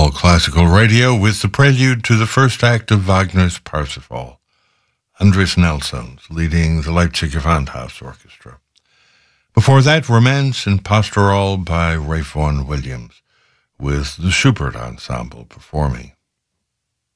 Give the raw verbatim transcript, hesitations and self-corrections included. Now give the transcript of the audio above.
All Classical Radio with the prelude to the first act of Wagner's Parsifal. Andris Nelsons leading the Leipzig Gewandhaus Orchestra. Before that, Romance and Pastoral by Ralph Vaughan Williams, with the Schubert Ensemble performing